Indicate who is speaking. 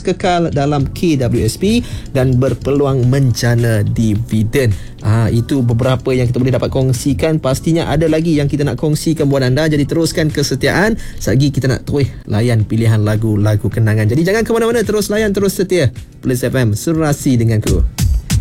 Speaker 1: terus kekal dalam KWSP dan berpeluang menjana dividen. Itu beberapa yang kita boleh dapat kongsikan. Pastinya ada lagi yang kita nak kongsikan buat anda. Jadi teruskan kesetiaan. Selagi kita nak terus layan pilihan lagu-lagu kenangan. Jadi jangan ke mana-mana, terus layan, terus setia. Plus FM, Serasi denganku.